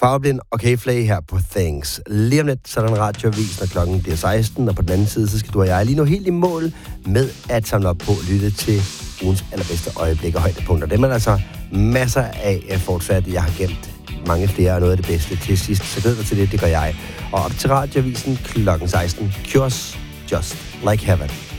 Farveblind og K-Flay her på Thanks. Lige om lidt, så er der en radioavis, når klokken bliver 16, og på den anden side, så skal du og jeg lige nå helt i mål med at samle op på at lytte til ugens allerbedste øjeblikke og højdepunkter. Dem er der altså masser af fortsat. Jeg har gemt mange flere og noget af det bedste til sidst, så glæder dig til det gør jeg. Og op til radioavisen klokken 16. Cures Just Like Heaven.